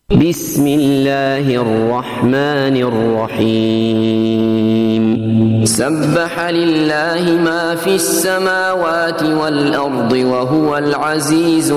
بسم الله الرحمن الرحيم سبح لله ما في السماوات والأرض وهو العزيز